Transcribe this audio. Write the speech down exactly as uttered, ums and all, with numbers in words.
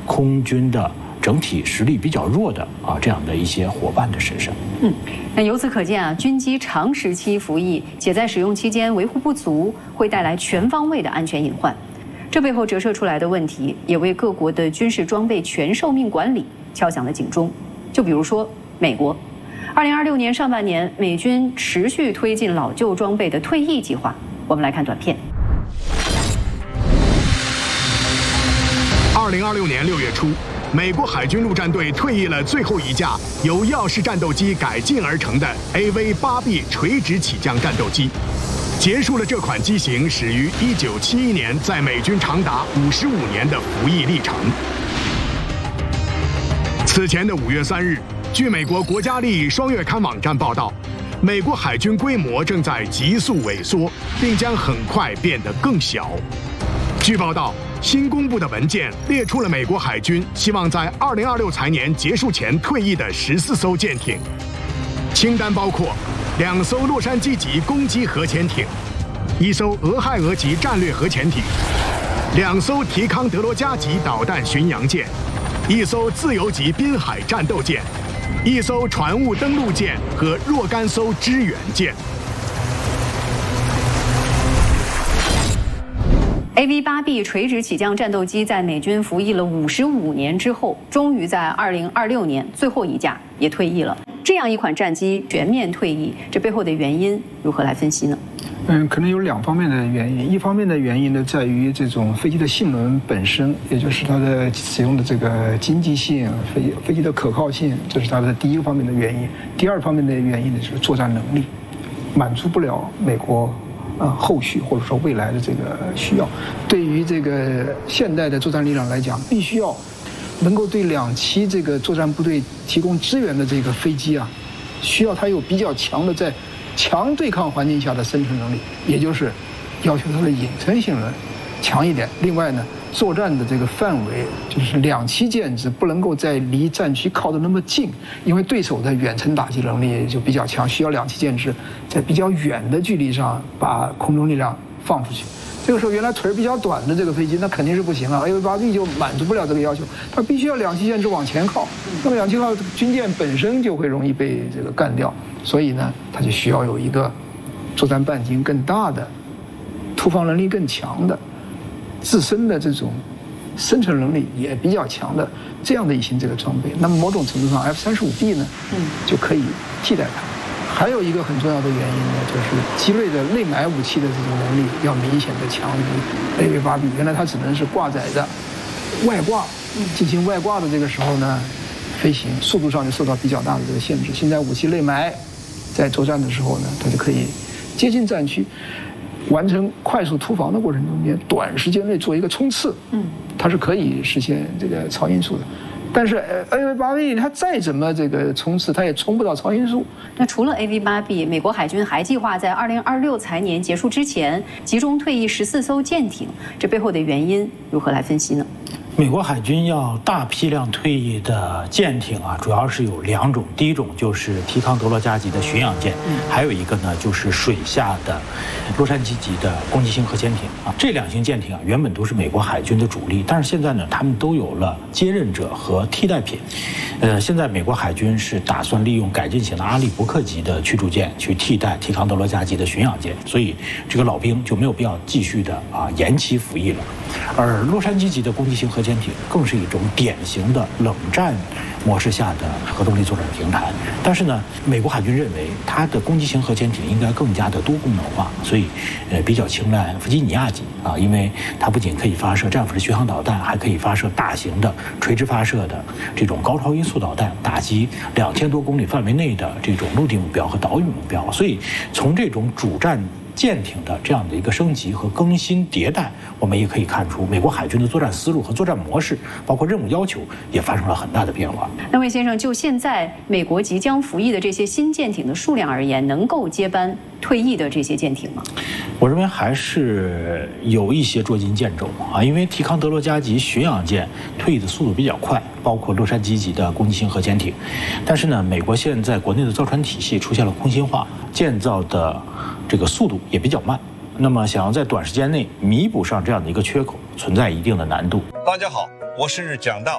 空军的整体实力比较弱的啊这样的一些伙伴的身上。 嗯，那由此可见啊，军机长时期服役且在使用期间维护不足，会带来全方位的安全隐患。这背后折射出来的问题，也为各国的军事装备全寿命管理敲响了警钟。就比如说美国，二零二六年上半年，美军持续推进老旧装备的退役计划。我们来看短片。 二零二六年六月初，美国海军陆战队退役了最后一架由耀式战斗机改进而成的 A V 八 B 垂直起降战斗机，结束了这款机型始于一九七一年在美军长达五十五年的服役历程。此前的五月三日，据美国国家利益双月刊网站报道，美国海军规模正在急速萎缩，并将很快变得更小。据报道，新公布的文件列出了美国海军希望在二零二六财年结束前退役的十四艘舰艇，清单包括两艘洛杉矶级攻击核潜艇，一艘俄亥俄级战略核潜艇，两艘提康德罗加级导弹巡洋舰，一艘自由级滨海战斗舰，一艘船坞登陆舰和若干艘支援舰。 A V 八 B 垂直起降战斗机在美军服役了五十五年之后，终于在二零二六年最后一架也退役了。这样一款战机全面退役，这背后的原因如何来分析呢？ 嗯，可能有两方面的原因。一方面的原因呢，在于这种飞机的性能本身，也就是它的使用的这个经济性、飞飞机的可靠性，这是它的第一个方面的原因。第二方面的原因呢，就是作战能力，满足不了美国呃后续或者说未来的这个需要。对于这个现代的作战力量来讲，必须要能够对两栖这个作战部队提供支援的这个飞机啊，需要它有比较强的在强对抗环境下的生存能力，也就是要求它的隐身性能强一点。另外呢，作战的这个范围就是两栖舰只不能够在离战区靠得那么近，因为对手的远程打击能力就比较强，需要两栖舰只在比较远的距离上把空中力量放出去。这个时候，原来腿比较短的这个飞机，那肯定是不行了。A V 八 B 就满足不了这个要求，它必须要两栖舰只往前靠。那么两栖靠军舰本身就会容易被这个干掉，所以呢，它就需要有一个作战半径更大的、突防能力更强的、自身的这种生存能力也比较强的这样的一型这个装备。那么某种程度上 ，F 三十五 B 呢，嗯，就可以替代它。还有一个很重要的原因呢，就是机类的内埋武器的这种能力要明显的强于 A V 八 B。原来它只能是挂载着外挂，进行外挂的这个时候呢，飞行速度上就受到比较大的这个限制。现在武器内埋，在作战的时候呢，它就可以接近战区，完成快速突防的过程中间，短时间内做一个冲刺，嗯，它是可以实现这个超音速的。但是 A V 八 B 它再怎么这个冲刺，它也冲不到超音速。 那除了 A V 八 B， 美国海军还计划在二零二六财年结束之前，集中退役十四艘舰艇。这背后的原因如何来分析呢？ 美国海军要大批量退役的舰艇啊，主要是有两种，第一种就是提康德罗加级的巡洋舰，还有一个呢就是水下的洛杉矶级的攻击型核潜艇啊。这两型舰艇啊，原本都是美国海军的主力，但是现在呢，他们都有了接任者和替代品。呃，现在美国海军是打算利用改进型的阿利伯克级的驱逐舰去替代提康德罗加级的巡洋舰，所以这个老兵就没有必要继续的啊延期服役了。而洛杉矶级的攻击型核潜艇更是一种典型的冷战模式下的核动力作战平台。但是呢，美国海军认为它的攻击型核潜艇应该更加的多功能化，所以呃比较青睐弗吉尼亚级啊，因为它不仅可以发射战斧的巡航导弹，还可以发射大型的垂直发射的这种高超音速导弹，打击两千多公里范围内的这种陆地目标和岛屿目标。所以从这种主战舰艇的这样的一个升级和更新迭代，我们也可以看出美国海军的作战思路和作战模式，包括任务要求也发生了很大的变化。 那魏先生，就现在美国即将服役的这些新舰艇的数量而言，能够接班退役的这些舰艇吗？ 我认为还是有一些捉襟见肘啊，因为提康德罗加级巡洋舰退役的速度比较快，包括洛杉矶级的攻击型核潜艇。但是呢，美国现在国内的造船体系出现了空心化，建造的这个速度也比较慢，那么想要在短时间内弥补上这样的一个缺口，存在一定的难度。 大家好，我是蒋道。